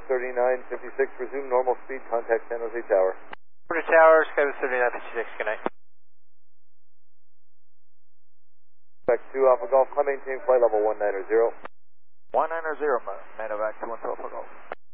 3956, resume normal speed, contact San Jose Tower. Porter Tower, Skyway 3956, good night. Back to Alpha Golf, climb maintain flight level 190. 190, Medevac 212 for Golf.